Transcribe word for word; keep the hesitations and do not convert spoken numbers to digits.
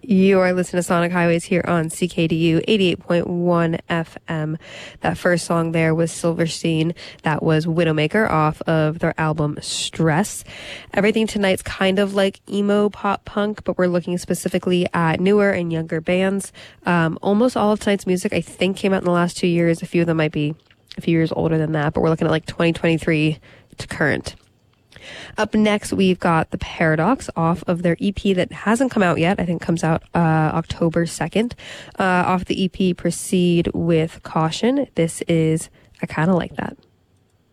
You are listening to Sonic Highways here on C K D U eighty-eight point one F M. That first song there was Silverstein. That was Widowmaker off of their album Stress. Everything tonight's kind of like emo pop punk, but we're looking specifically at newer and younger bands. Um, almost all of tonight's music, I think, came out in the last two years. A few of them might be a few years older than that, but we're looking at like twenty twenty-three to current. Up next, we've got The Paradox off of their E P that hasn't come out yet. I think comes out uh, October second. Uh, off the E P, Proceed with Caution. This is I Kinda Like That.